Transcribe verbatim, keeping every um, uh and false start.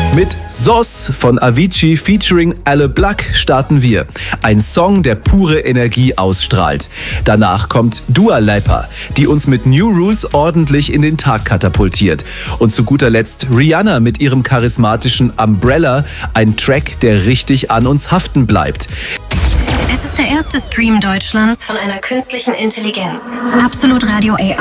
Mit Sos von Avicii featuring Alle Black starten wir. Ein Song, der pure Energie ausstrahlt. Danach kommt Dua Lipa, die uns mit New Rules ordentlich in den Tag katapultiert. Und zu guter Letzt Rihanna mit ihrem charismatischen Umbrella, ein Track, der richtig an uns haften bleibt. Es ist der erste Stream Deutschlands von einer künstlichen Intelligenz. Absolut Radio A I.